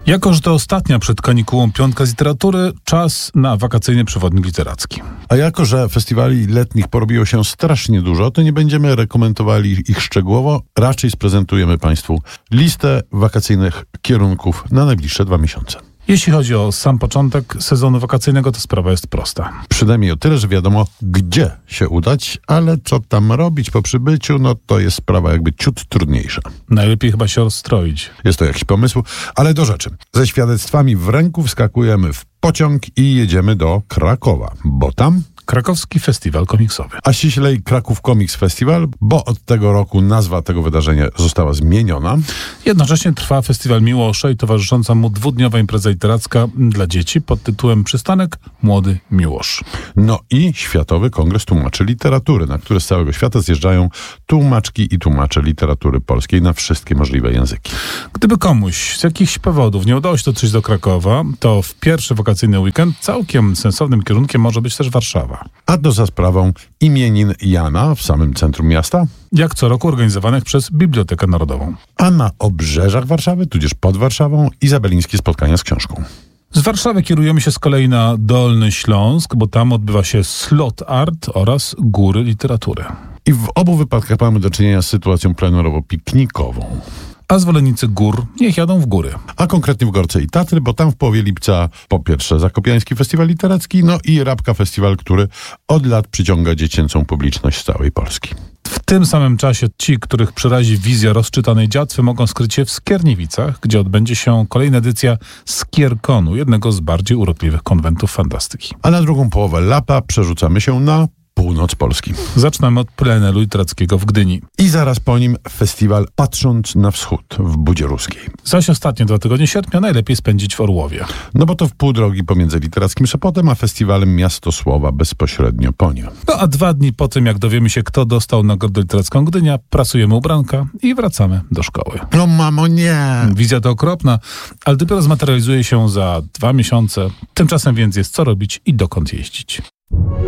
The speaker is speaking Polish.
Jako że to ostatnia przed kanikułą piątka z literatury, czas na wakacyjny przewodnik literacki. A jako że festiwali letnich porobiło się strasznie dużo, to nie będziemy rekomendowali ich szczegółowo, raczej sprezentujemy Państwu listę wakacyjnych kierunków na najbliższe 2 miesiące. Jeśli chodzi o sam początek sezonu wakacyjnego, to sprawa jest prosta. Przynajmniej o tyle, że wiadomo, gdzie się udać, ale co tam robić po przybyciu, no to jest sprawa jakby ciut trudniejsza. Najlepiej chyba się rozstroić. Jest to jakiś pomysł, ale do rzeczy. Ze świadectwami w ręku wskakujemy w pociąg i jedziemy do Krakowa, bo tam Krakowski Festiwal Komiksowy. a ściślej Kraków Comics Festival, bo od tego roku nazwa tego wydarzenia została zmieniona. Jednocześnie trwa Festiwal Miłosza i towarzysząca mu 2-dniowa impreza literacka dla dzieci pod tytułem Przystanek Młody Miłosz. No i Światowy Kongres Tłumaczy Literatury, na który z całego świata zjeżdżają tłumaczki i tłumacze literatury polskiej na wszystkie możliwe języki. Gdyby komuś z jakichś powodów nie udało się dotrzeć do Krakowa, to w pierwszy wakacyjny weekend całkiem sensownym kierunkiem może być też Warszawa. A to za sprawą imienin Jana w samym centrum miasta, Jak co roku organizowanych przez Bibliotekę Narodową. a na obrzeżach Warszawy, tudzież pod Warszawą, izabelińskie spotkania z książką. Z Warszawy kierujemy się z kolei na Dolny Śląsk, bo tam odbywa się Slot Art oraz Góry Literatury. I w obu wypadkach mamy do czynienia z sytuacją plenerowo-piknikową. A zwolennicy gór niech jadą w góry. A konkretnie w Gorce i Tatry, bo tam w połowie lipca po pierwsze Zakopiański Festiwal Literacki, no i Rabka Festiwal, który od lat przyciąga dziecięcą publiczność z całej Polski. W tym samym czasie ci, których przerazi wizja rozczytanej dziatwy, mogą skryć się w Skierniewicach, gdzie odbędzie się kolejna edycja Skierkonu, jednego z bardziej urokliwych konwentów fantastyki. A na drugą połowę lata przerzucamy się na północ Polski. Zaczynamy od pleneru literackiego w Gdyni. I zaraz po nim festiwal Patrząc na Wschód w Budzie Ruskiej. Zaś ostatnie 2 tygodnie sierpnia najlepiej spędzić w Orłowie. No bo to w pół drogi pomiędzy literackim Sopotem, a festiwalem Miasto Słowa bezpośrednio po nim. No a 2 dni po tym, jak dowiemy się, kto dostał Nagrodę Literacką Gdynia, prasujemy ubranka i wracamy do szkoły. No mamo, nie! Wizja to okropna, ale dopiero zmaterializuje się za 2 miesiące. Tymczasem więc jest co robić i dokąd jeździć.